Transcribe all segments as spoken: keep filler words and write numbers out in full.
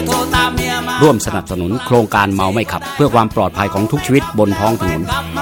ร่วมสนับสนุนโครงการเมาไม่ขับเพื่อความปลอดภัยของทุกชีวิตบนท้องถนน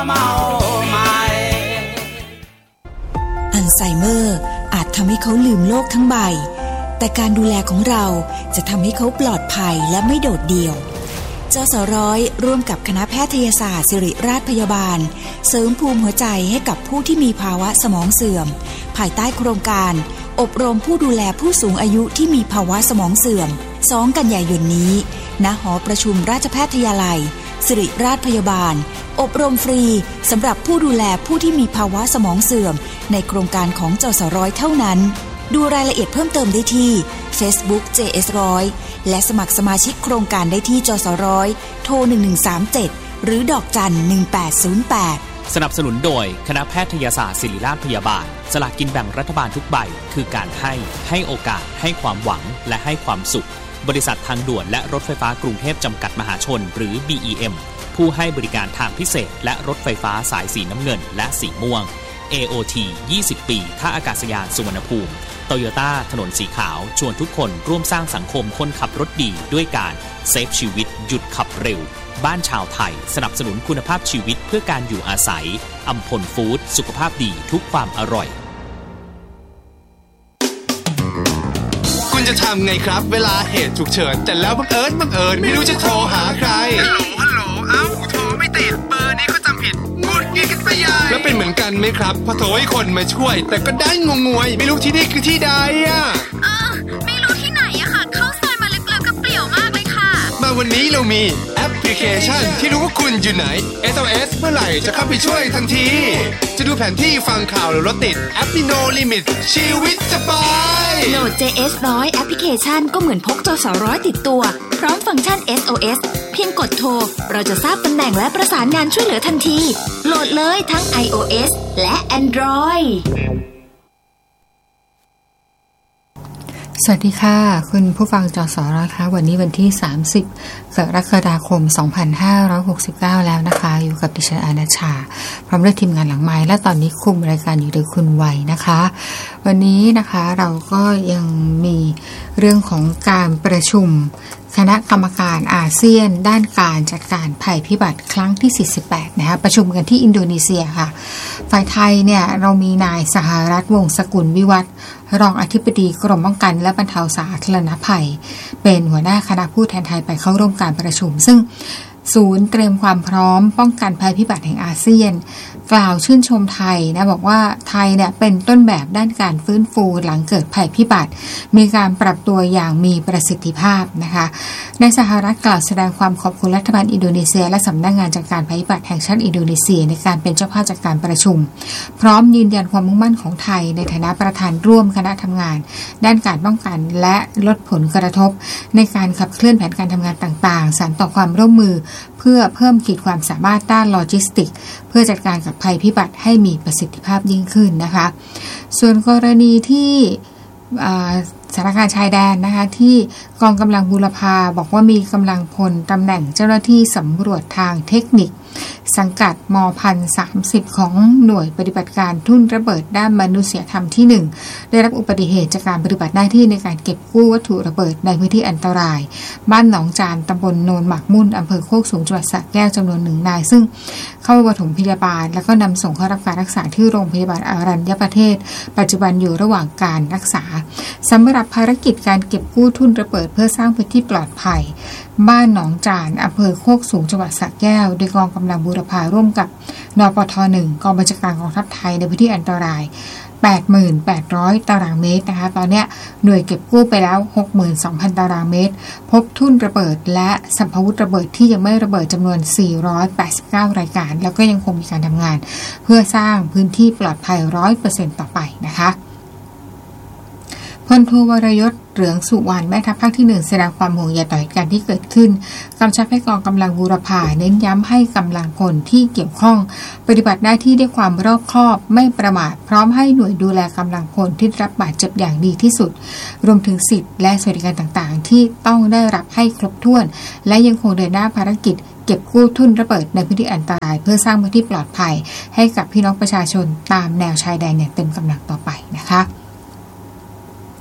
อัลไซเมอร์อาจทำให้เขาลืมโลกทั้งใบแต่การดูแลของเราจะทำให้เขาปลอดภัยและไม่โดดเดี่ยวจสร้อยร่วมกับคณะแพทยศาสตร์ศิริราชพยาบาลเสริมภูมิหัวใจให้กับผู้ที่มีภาวะสมองเสื่อมภายใต้โครงการอบรมผู้ดูแลผู้สูงอายุที่มีภาวะสมองเสื่อมสองกันยายนนี้ณหอประชุมราชแพทยาลัยศิริราชพยาบาลอบรมฟรีสำหรับผู้ดูแลผู้ที่มีภาวะสมองเสื่อมในโครงการของจสร้อยเท่านั้นดูรายละเอียดเพิ่มเติมได้ที่ Facebook เจ เอส หนึ่งร้อยและสมัครสมาชิกโครงการได้ที่จสร้อยโทรหนึ่งหนึ่งสามเจ็ดหรือดอกจันหนึ่งแปดศูนย์แปดสนับสนุนโดยคณะแพทยศาสตร์ศิริราชพยาบาลสลากกินแบ่งรัฐบาลทุกใบคือการให้ให้โอกาสให้ความหวังและให้ความสุขบริษัททางด่วนและรถไฟฟ้ากรุงเทพจำกัดมหาชนหรือ บี อี เอ็ม ผู้ให้บริการทางพิเศษและรถไฟฟ้าสายสีน้ำเงินและสีม่วง เอ โอ ที ยี่สิบปีท่าอากาศยานสุวรรณภูมิโตโยต้าถนนสีขาวชวนทุกคนร่วมสร้างสังคมคนขับรถดีด้วยการเซฟชีวิตหยุดขับเร็วบ้านชาวไทยสนับสนุนคุณภาพชีวิตเพื่อการอยู่อาศัยอัมพลฟู้ดสุขภาพดีทุกความอร่อยคุณจะทำไงครับเวลาเหตุฉุกเฉินแต่แล้วบังเอิญบังเอิญไม่รู้จะโทรหาใครฮัลโหลฮัลโหลเอ้าโทรไม่ติดเบอร์นี้ก็จำผิดงุดหงิดกันไปใหญ่แล้วเป็นเหมือนกันไหมครับพอโทรให้คนมาช่วยแต่ก็ได้งงงวยไม่รู้ที่นี่คือที่ใดอ่ะเออไม่รู้ที่ไหนอะค่ะเข้าซอยมาลึกๆกับเปลี่ยวมากเลยค่ะมาวันนี้เรามีแอปพลิเคชันที่รู้ว่าคุณอยู่ไหน เอส โอ เอส เมื่อไหร่จะเข้าไปช่วยทันทีจะดูแผนที่ฟังข่าวหรือรถติดแอปมี No Limit ชีวิตสบายโหลด เจ เอส หนึ่งร้อยแอปพลิเคชันก็เหมือนพกจสร้อยติดตัวพร้อมฟังก์ชัน เอส โอ เอส เพียงกดโทรเราจะทราบตำแหน่งและประสานงานช่วยเหลือทันทีโหลดเลยทั้ง ไอ โอ เอส และ Android สวัสดีค่ะคุณผู้ฟังจสร้อยค่ะวันนี้วันที่สามสิบกรกฎาคมสองพันห้าร้อยหกสิบเก้าแล้วนะคะอยู่กับดิฉันอาณาชาพร้อมด้วยทีมงานหลังไมค์และตอนนี้คุมรายการอยู่โดยคุณไวนะคะวันนี้นะคะเราก็ยังมีเรื่องของการประชุมคณะกรรมการอาเซียนด้านการจัดการภัยพิบัติครั้งที่สี่สิบแปดนะคะประชุมกันที่อินโดนีเซียค่ะฝ่ายไทยเนี่ยเรามีนายสหรัฐวงศ์สกุลวิวัฒน์รองอธิบดีกรมป้องกันและบรรเทาสาธารณภัยเป็นหัวหน้าคณะผู้แทนไทยไปเข้าร่วมการประชุมซึ่งศูนย์เตรียมความพร้อมป้องกันภัยพิบัติแห่งอาเซียนกล่าวชื่นชมไทยนะบอกว่าไทยเนี่ยเป็นต้นแบบด้านการฟื้นฟูหลังเกิดภัยพิบัติมีการปรับตัวอย่างมีประสิทธิภาพนะคะในสหรัฐกล่าวแสดงความขอบคุณรัฐบาลอินโดนีเซียและสำนักงานจัดการภัยพิบัติแห่งชาติอินโดนีเซียในการเป็นเจ้าภาพจัดการประชุมพร้อมยืนยันความมุ่งมั่นของไทยในฐานะประธานร่วมคณะทำงานด้านการป้องกันและลดผลกระทบในการขับเคลื่อนแผนการทำงานต่างๆสานต่อความร่วมมือเพื่อเพิ่มขีดความสามารถด้านโลจิสติกเพื่อจัดการกับภัยพิบัติให้มีประสิทธิภาพยิ่งขึ้นนะคะส่วนกรณีที่สถานการณ์ชายแดนนะคะที่กองกำลังบูรพาบอกว่ามีกำลังพลตำแหน่งเจ้าหน้าที่สำรวจทางเทคนิคสังกัดม หนึ่งพันสามสิบ ของหน่วยปฏิบัติการทุ่นระเบิดด้านมนุษยธรรมที่หนึ่งได้รับอุบัติเหตุจากการปฏิบัติหน้าที่ในการเก็บกู้วัตถุระเบิดในพื้นที่อันตรายบ้านหนองจานตำบลโนนหมากมุ่นอำเภอโคกสูงจังหวัดสระแก้วจำนวนหนึ่งนายซึ่งเข้าปฐมพยาบาลแล้วก็นำส่งเข้ารับการรักษาที่โรงพยาบาลอารัญญประเทศปัจจุบันอยู่ระหว่างการรักษาสำหรับภารกิจการเก็บกู้ทุ่นระเบิดเพื่อสร้างพื้นที่ปลอดภัยบ้านหนองจานอำเภอโคกสูงจังหวัดสระแก้วโดยกองกำลังบูรพาร่วมกับนปท หนึ่งกองบัญชาการกองทัพไทยในพื้นที่อันตราย แปดหมื่นแปดร้อย ตารางเมตรนะคะตอนนี้หน่วยเก็บกู้ไปแล้ว หกหมื่นสองพัน ตารางเมตรพบทุ่นระเบิดและสัมภาวุธระเบิดที่ยังไม่ระเบิดจำนวนสี่ร้อยแปดสิบเก้ารายการแล้วก็ยังคงมีการทำงานเพื่อสร้างพื้นที่ปลอดภัย ร้อยเปอร์เซ็นต์ ต่อไปนะคะพลโทวรยศเหลืองสุวรรณแม่ทัพภาคที่หนึ่งแสดงความห่วงใยต่อเหตุการณ์ที่เกิดขึ้นกำชับให้กองกำลังบูรพาเน้นย้ำให้กำลังพลที่เกี่ยวข้องปฏิบัติหน้าที่ด้วยความรอบคอบไม่ประมาทพร้อมให้หน่วยดูแลกำลังพลที่รับบาดเจ็บอย่างดีที่สุดรวมถึงสิทธิและสวัสดิการต่างๆที่ต้องได้รับให้ครบถ้วนและยังคงเดินหน้าภารกิจเก็บกู้ทุ่นระเบิดในพื้นที่อันตรายเพื่อสร้างพื้นที่ปลอดภัยให้กับพี่น้องประชาชนตามแนวชายแดนอย่างเต็มกำลังต่อไปนะคะ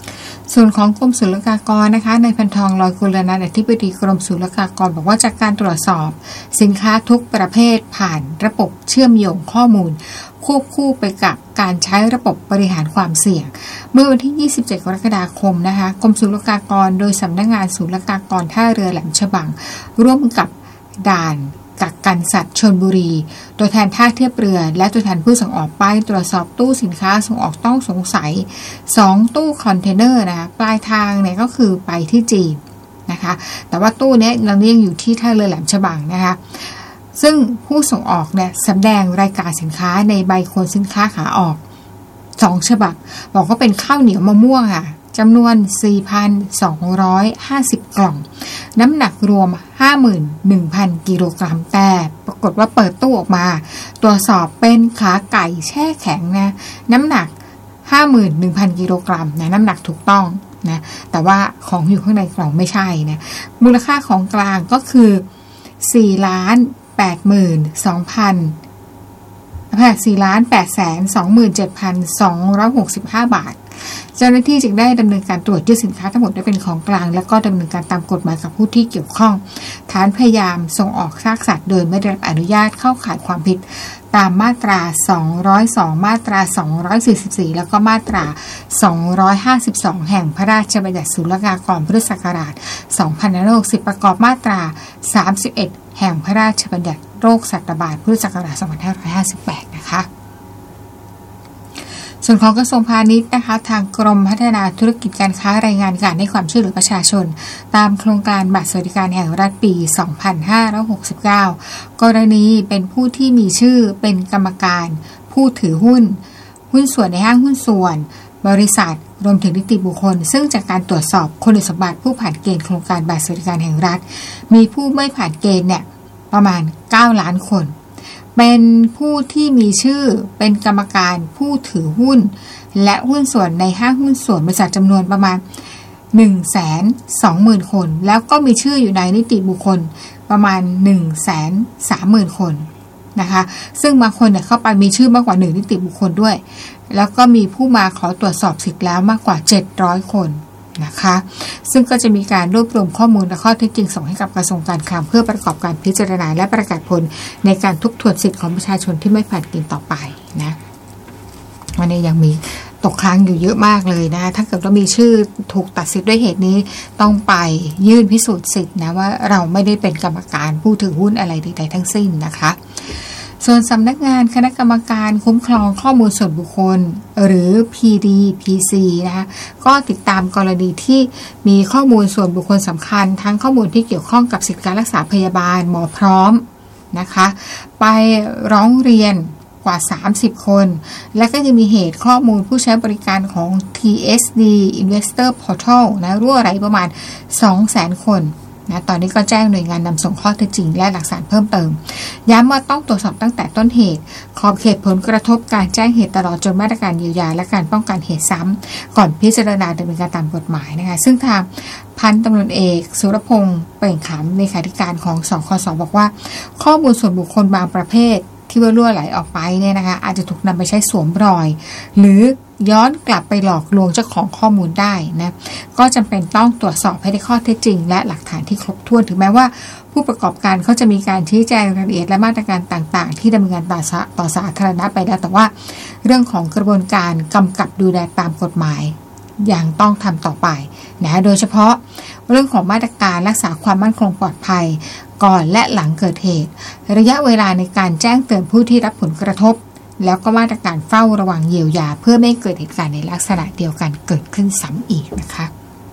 ส่วนของกรมศุลกากรนะคะนายพันทองลอยกุลนันท์อธิบดีกรมศุลกากรบอกว่าจากการตรวจสอบสินค้าทุกประเภทผ่านระบบเชื่อมโยงข้อมูลควบคู่ไปกับการใช้ระบบบริหารความเสี่ยงเมื่อวันที่ยี่สิบเจ็ดกรกฎาคมนะคะกรมศุลกากรโดยสำนักงานศุลกากรท่าเรือแหลมฉบังร่วมกับด่านกักกันสัตว์ชลบุรีตัวแทนท่าเทียบเรือและตัวแทนผู้ส่งออกไปตรวจสอบตู้สินค้าส่งออกต้องสงสัยสองตู้คอนเทนเนอร์นะคะปลายทางเนี่ยก็คือไปที่จีนนะคะแต่ว่าตู้นี้เราเรียกอยู่ที่ท่าเรือแหลมฉบังนะคะซึ่งผู้ส่งออกเนี่ยแสดงรายการสินค้าในใบโคนสินค้าขาออกสองฉบับบอกว่าเป็นข้าวเหนียวมะม่วงค่ะจำนวน สี่พันสองร้อยห้าสิบ กล่องน้ำหนักรวม ห้าหมื่นหนึ่งพัน กิโลกรัมแต่ปรากฏว่าเปิดตู้ออกมาตรวจสอบเป็นขาไก่แช่แข็งนะน้ำหนัก ห้าหมื่นหนึ่งพัน กิโลกรัมนะน้ำหนักถูกต้องนะแต่ว่าของอยู่ข้างในกล่องไม่ใช่นะมูลค่าของกลางก็คือ สี่ล้านแปดหมื่นสองพัน สี่ล้านแปดแสนสองหมื่นเจ็ดพันสองร้อยหกสิบห้า บาทเจ้าหน้าที่จึงได้ดำเนินการตรวจยึดสินค้าทั้งหมดได้เป็นของกลางและก็ดำเนินการตามกฎหมายกับผู้ที่เกี่ยวข้องฐานพยายามส่งออกซากสัตว์โดยไม่ได้รับอนุญาตเข้าข่ายความผิดตามมาตราสองร้อยสองมาตราสองร้อยสี่สิบสี่แล้วก็มาตราสองร้อยห้าสิบสองแห่งพระราชบัญญัติศุลกากรพุทธศักราชสองพันห้าร้อยหกสิบประกอบมาตราสามสิบเอ็ดแห่งพระราชบัญญัติโรคสัตว์ระบาดพุทธศักราชสองพันห้าร้อยห้าสิบแปดนะคะส่วนของกระทรวงพาณิชย์นะคะทางกรมพัฒนาธุรกิจการค้ารายงานการให้ความช่วยเหลือประชาชนตามโครงการบัตรสวัสดิการแห่งรัฐปีสองพันห้าร้อยหกสิบเก้ากรณีเป็นผู้ที่มีชื่อเป็นกรรมการผู้ถือหุ้นหุ้นส่วนในห้างหุ้นส่วนบริษัทรวมถึงนิติบุคคลซึ่งจากการตรวจสอบคุณสมบัติผู้ผ่านเกณฑ์โครงการบัตรสวัสดิการแห่งรัฐมีผู้ไม่ผ่านเกณฑ์เนี่ยประมาณเก้าล้านคนเป็นผู้ที่มีชื่อเป็นกรรมการผู้ถือหุ้นและหุ้นส่วนในห้างหุ้นส่วนบริษัทจำนวนประมาณ หนึ่งแสนสองหมื่น คนแล้วก็มีชื่ออยู่ในนิติบุคคลประมาณ หนึ่งแสนสามหมื่น คนนะคะซึ่งบางคนเนี่ยเข้าไปมีชื่อมากกว่าหนึ่งนิติบุคคลด้วยแล้วก็มีผู้มาขอตรวจสอบสิทธิ์แล้วมากกว่าเจ็ดร้อยคนนะคะซึ่งก็จะมีการรวบรวมข้อมูลและข้อเท็จจริงส่งให้กับกระทรวงการคลังเพื่อประกอบการพิจารณาและประกาศผลในการทบทวนสิทธิของประชาชนที่ไม่ผ่านเกณฑ์ต่อไปนะวันนี้ยังมีตกค้างอยู่เยอะมากเลยนะถ้าเกิดว่ามีชื่อถูกตัดสิทธิ์ด้วยเหตุนี้ต้องไปยื่นพิสูจน์สิทธิ์นะว่าเราไม่ได้เป็นกรรมการผู้ถือหุ้นอะไรใดๆทั้งสิ้นนะคะส่วนสำนักงานคณะกรรมการคุ้มครองข้อมูลส่วนบุคคลหรือ พี ดี พี ซี นะคะก็ติดตามกรณีที่มีข้อมูลส่วนบุคคลสำคัญทั้งข้อมูลที่เกี่ยวข้องกับสิทธิการรักษาพยาบาลหมอพร้อมนะคะไปร้องเรียนกว่าสามสิบคนและก็ยังมีเหตุข้อมูลผู้ใช้บริการของ ที เอส ดี Investor Portal นะรั่วไหลประมาณ สองแสน คนนะตอนนี้ก็แจ้งหน่วยงานนำส่งข้อเท็จจริงและหลักฐานเพิ่มเติมย้ำว่าต้องตรวจสอบตั้งแต่ต้นเหตุขอบเขตผลกระทบการแจ้งเหตุตลอดจนมาตรการเยียวยาและการป้องกันเหตุซ้ำก่อนพิจารณาดำเนินการตามกฎหมายนะคะซึ่งทางพันตำรวจเอกสุรพงษ์เปล่งขำเลขาธิการของสคสบอกว่าข้อมูลส่วนบุคคลบางประเภทที่ว่ารั่วไหลออกไปเนี่ยนะคะอาจจะถูกนำไปใช้สวมรอยหรือย้อนกลับไปหลอกลวงเจ้าของข้อมูลได้นะก็จำเป็นต้องตรวจสอบให้ได้ข้อเท็จจริงและหลักฐานที่ครบถ้วนถึงแม้ว่าผู้ประกอบการเขาจะมีการชี้แจงรายละเอียดและมาตรการต่างๆที่ดำเนินการต่อสาต่อสาธารณะไปแล้วแต่ว่าเรื่องของกระบวนการกำกับดูแลตามกฎหมายอย่างต้องทำต่อไปนะโดยเฉพาะเรื่องของมาตรการรักษาความมั่นคงปลอดภัยก่อนและหลังเกิดเหตุระยะเวลาในการแจ้งเตือนผู้ที่รับผลกระทบแล้วก็มาตรการเฝ้าระวังเยียวยาเพื่อไม่เกิดเหตุการณ์ในลักษณะเดียวกันเกิดขึ้นซ้ำอีกนะคะ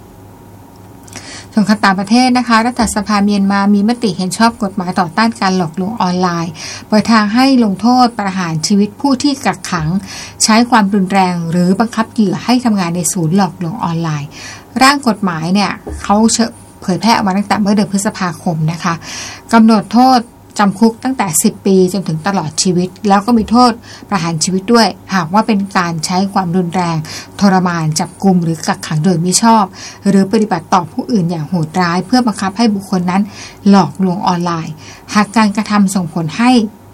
ส่วนต่างประเทศนะคะรัฐสภาเมียนมามีมติเห็นชอบกฎหมายต่อต้านการหลอกลวงออนไลน์เปิดทางให้ลงโทษประหารชีวิตผู้ที่กักขังใช้ความรุนแรงหรือบังคับเหยื่อให้ทำงานในศูนย์หลอกลวงออนไลน์ร่างกฎหมายเนี่ยเขาเผยแพร่ออกมาตั้งแต่เมื่อเดือนพฤษภาคมนะคะกำหนดโทษจำคุกตั้งแต่สิบปีจนถึงตลอดชีวิตแล้วก็มีโทษประหารชีวิตด้วยหากว่าเป็นการใช้ความรุนแรงทรมานจับกุมหรือกักขังโดยมิชอบหรือปฏิบัติต่อผู้อื่นอย่างโหดร้ายเพื่อบังคับให้บุคคลนั้นหลอกลวงออนไลน์หากการกระทำส่งผลให้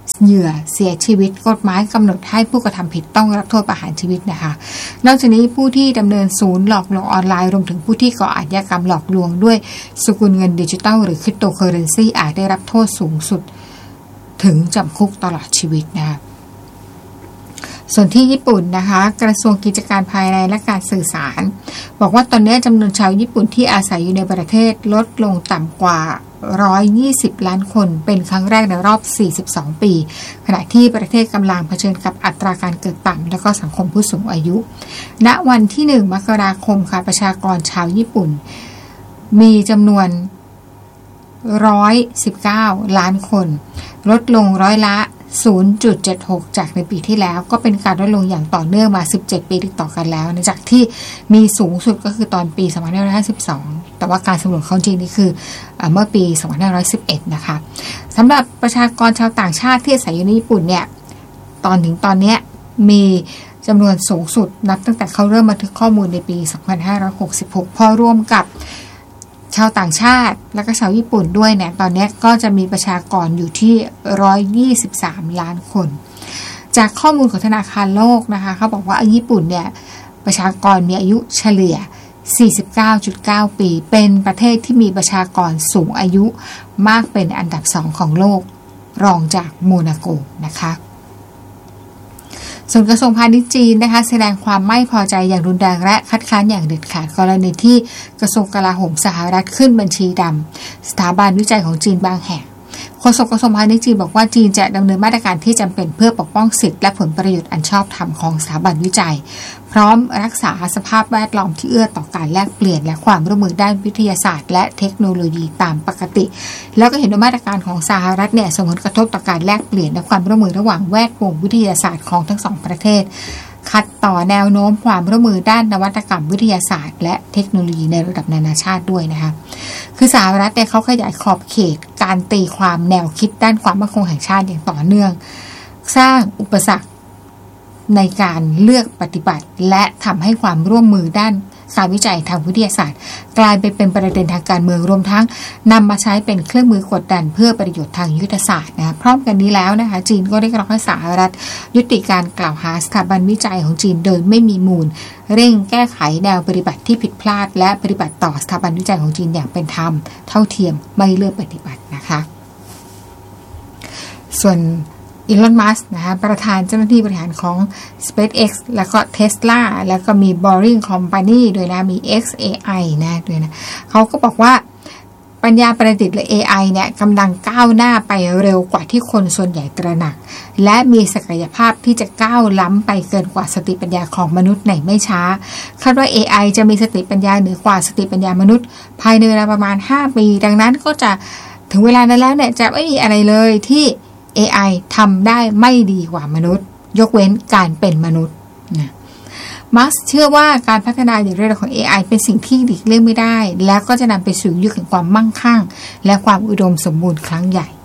เหยื่อเสียชีวิตกฎหมายกำหนดให้ผู้กระทำผิดต้องรับโทษประหารชีวิตนะคะนอกจากนี้ผู้ที่ดำเนินศูนย์หลอกลวงออนไลน์รวมถึงผู้ที่ก่ออาชญากรรมหลอกลวงด้วยสกุลเงินดิจิทัลหรือคริปโตเคอเรนซีอาจได้รับโทษสูงสุดถึงจำคุกตลอดชีวิตนะคะส่วนที่ญี่ปุ่นนะคะกระทรวงกิจการภายในและการสื่อสารบอกว่าตอนนี้จำนวนชาวญี่ปุ่นที่อาศัยอยู่ในประเทศลดลงต่ำกว่าหนึ่งร้อยยี่สิบล้านคนเป็นครั้งแรกในรอบสี่สิบสองปีขณะที่ประเทศกำลังเผชิญกับอัตราการเกิดต่ำและก็สังคมผู้สูงอายุณวันที่หนึ่งมกราคมค่ะประชากรชาวญี่ปุ่นมีจำนวนหนึ่งร้อยสิบเก้าล้านคนลดลงร้อยละ ศูนย์จุดเจ็ดหก จากในปีที่แล้วก็เป็นการลดลงอย่างต่อเนื่องมาสิบเจ็ดปีติดต่อกันแล้วจากที่มีสูงสุดก็คือตอนปีสองพันห้าร้อยห้าสิบสองแต่ว่าการสำรวจของจริงนี่คือเมื่อปีสองพันห้าร้อยสิบเอ็ดนะคะสำหรับประชากรชาวต่างชาติที่อาศัยอยู่ในญี่ปุ่นเนี่ยตอนถึงตอนนี้มีจำนวนสูงสุดนับตั้งแต่เขาเริ่มบันทึกข้อมูลในปีสองพันห้าร้อยหกสิบหกพอรวมกับชาวต่างชาติและก็ชาวญี่ปุ่นด้วยเนี่ยตอนนี้ก็จะมีประชากรอยู่ที่หนึ่งร้อยยี่สิบสามล้านคนจากข้อมูลของธนาคารโลกนะคะเขาบอกว่าญี่ปุ่นเนี่ยประชากรมีอายุเฉลี่ย สี่สิบเก้าจุดเก้า ปีเป็นประเทศที่มีประชากรสูงอายุมากเป็นอันดับสองของโลกรองจากโมนาโกนะคะส่วนกระทรวงพาณิชย์จีนนะคะแสดงความไม่พอใจอย่างรุนแรงและคัดค้านอย่างเด็ดขาดกรณีที่กระทรวงกลาโหมสหรัฐขึ้นบัญชีดำสถาบันวิจัยของจีนบางแห่งโฆษกกระทรวงพาณิชย์จีนบอกว่าจีนจะดำเนินมาตรการที่จำเป็นเพื่อปกป้องสิทธิและผลประโยชน์อันชอบธรรมของสถาบันวิจัยพร้อมรักษาสภาพแวดล้อมที่เอื้อต่อการแลกเปลี่ยนและความร่วมมือด้านวิทยาศาสตร์และเทคโนโลยีตามปกติแล้วก็เห็นว่ามาตรการของสหรัฐเนี่ยส่งผลกระทบต่อการแลกเปลี่ยนและความร่วมมือระหว่างแวดวงวิทยาศาสตร์ของทั้งสองประเทศขัดต่อแนวโน้มความร่วมมือด้านนวัตกรรมวิทยาศาสตร์และเทคโนโลยีในระดับนานาชาติด้วยนะคะคือสหรัฐเนี่ยเขาขยายขอบเขตการตีความแนวคิดด้านความมั่นคงแห่งชาติอย่างต่อเนื่องสร้างอุปสรรคในการเลือกปฏิบัติและทำให้ความร่วมมือด้านการวิจัยทางวิทยาศาสตร์กลายไปเป็นประเด็นทางการเมืองรวมทั้งนำมาใช้เป็นเครื่องมือกดดันเพื่อประโยชน์ทางยุทธศาสตร์นะพร้อมกันนี้แล้วนะคะจีนก็ได้กล่าวให้สหรัฐยุติการกล่าวหาสถาบันวิจัยของจีนโดยไม่มีมูลเร่งแก้ไขแนวปฏิบัติที่ผิดพลาดและปฏิบัติต่อสถาบันวิจัยของจีนอย่างเป็นธรรมเท่าเทียมไม่เลือกปฏิบัตินะคะส่วนอีลอน มัสก์นะคะประธานเจ้าหน้าที่บริหารของ SpaceX แล้วก็ Tesla แล้วก็มี Boring Company ด้วยนะมี เอ็กซ์ เอ ไอ นะด้วยนะเขาก็บอกว่าปัญญาประดิษฐ์หรือ เอ ไอ เนี่ยกำลังก้าวหน้าไปเร็วกว่าที่คนส่วนใหญ่ตระหนักและมีศักยภาพที่จะก้าวล้ำไปเกินกว่าสติปัญญาของมนุษย์ในไม่ช้าคาดว่า เอ ไอ จะมีสติปัญญาเหนือกว่าสติปัญญามนุษย์ภายในเวลาประมาณห้าปีดังนั้นก็จะถึงเวลานั้นแล้วเนี่ยจะไม่มีอะไรเลยที่เอ ไอ ทำได้ไม่ดีกว่ามนุษย์ยกเว้นการเป็นมนุษย์นะมัสก์เชื่อว่าการพัฒนาอย่างรวดเร็วของ เอ ไอ เป็นสิ่งที่หลีกเลี่ยงไม่ได้แล้วก็จะนำไปสู่ยุคแห่งความมั่งคั่งและความอุดมสมบูรณ์ครั้งใหญ่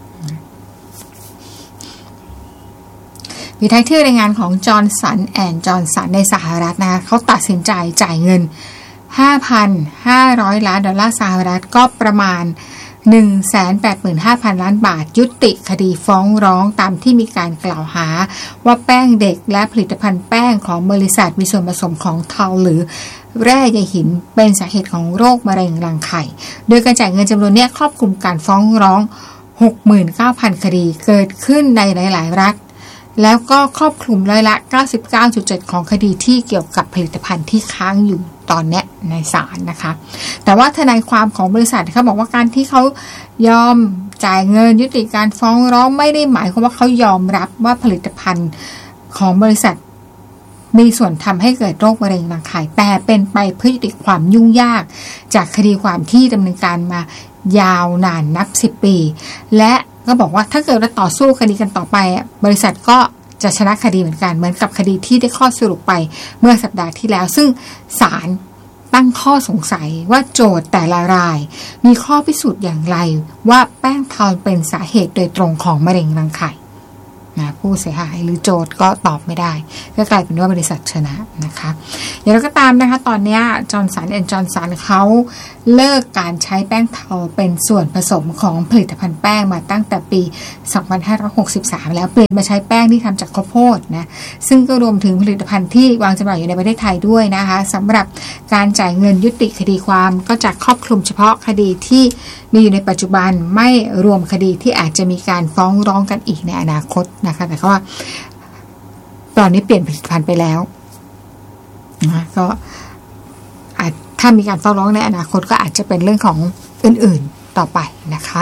วิทยที่รายงานของจอห์นสันแอนด์จอห์นสันในสหรัฐนะคะเขาตัดสินใจจ่ายเงิน ห้าพันห้าร้อย ล้านดอลลาร์สหรัฐก็ประมาณหนึ่งแสนแปดหมื่นห้าพัน ล้านบาทยุติคดีฟ้องร้องตามที่มีการกล่าวหาว่าแป้งเด็กและผลิตภัณฑ์แป้งของบริษัทมีส่วนผสมของทอลหรือแร่ใยหินเป็นสาเหตุของโรคมะเร็งรังไข่โดยการจ่ายเงินจำนวนนี้ครอบคลุมการฟ้องร้อง หกหมื่นเก้าพัน คดีเกิดขึ้นในหลายๆรัฐแล้วก็ครอบคลุมร้อยละ เก้าสิบเก้าจุดเจ็ด ของคดีที่เกี่ยวกับผลิตภัณฑ์ที่ค้างอยู่ตอนนี้ในศาลนะคะแต่ว่าทนายความของบริษัทเขาบอกว่าการที่เขายอมจ่ายเงินยุติการฟ้องร้องไม่ได้หมายความว่าเขายอมรับว่าผลิตภัณฑ์ของบริษัทมีส่วนทำให้เกิดโรคมะเร็งรังไข่แต่เป็นไปเพื่อยุติความยุ่งยากจากคดีความที่ดำเนินการมายาวนานนับสิบปีและก็บอกว่าถ้าเกิดเราต่อสู้คดีกันต่อไปบริษัทก็จะชนะคดีเหมือนกันเหมือนกับคดีที่ได้ข้อสรุปไปเมื่อสัปดาห์ที่แล้วซึ่งศาลตั้งข้อสงสัยว่าโจทย์แต่ละรายมีข้อพิสูจน์อย่างไรว่าแป้งทอลเป็นสาเหตุโดยตรงของมะเร็งรังไข่นะผู้เสียหายหรือโจทก์ก็ตอบไม่ได้ก็กลายเป็นว่าบริษัทชนะนะคะอย่างไรก็ตามนะคะตอนนี้จอห์นสันแอนด์จอห์นสันเขาเลิกการใช้แป้งเทาเป็นส่วนผสมของผลิตภัณฑ์แป้งมาตั้งแต่ปีสองพันห้าร้อยหกสิบสามแล้วเปลี่ยนมาใช้แป้งที่ทำจากข้าวโพดนะซึ่งก็รวมถึงผลิตภัณฑ์ที่วางจำหน่ายอยู่ในประเทศไทยด้วยนะคะสำหรับการจ่ายเงินยุติคดีความก็จะครอบคลุมเฉพาะคดีที่มีอยู่ในปัจจุบันไม่รวมคดีที่อาจจะมีการฟ้องร้องกันอีกในอนาคตนะคะแต่ว่าตอนนี้เปลี่ยนผลิตภัณฑ์ไปแล้วนะก็อาจถ้ามีการฟ้องร้องในอนาคตก็อาจจะเป็นเรื่องของอื่นๆต่อไปนะคะ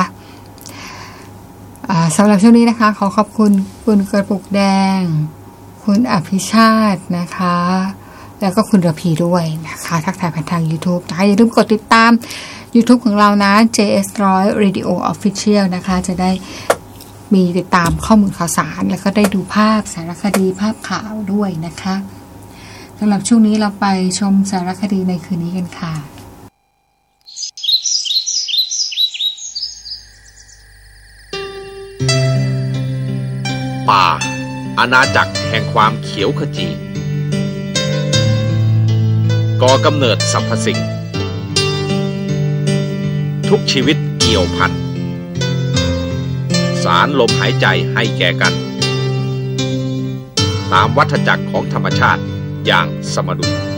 สำหรับช่วงนี้นะคะขอขอบคุณคุณกระปุกแดงคุณอภิชาตินะคะแล้วก็คุณระพีด้วยนะคะทักทายผ่านทาง YouTube นะคะอย่าลืมกดติดตาม YouTube ของเรานะ เจ เอส หนึ่งร้อย Radio Official นะคะจะได้มีติดตามข้อมูลข่าวสารแล้วก็ได้ดูภาพสารคดีภาพข่าวด้วยนะคะสำหรับช่วงนี้เราไปชมสารคดีในคืนนี้กันค่ะป่าอาณาจักรแห่งความเขียวขจีก่อกำเนิดสรรพสิ่งทุกชีวิตเกี่ยวพันสารลมหายใจให้แก่กันตามวัฏจักรของธรรมชาติอย่างสมดุล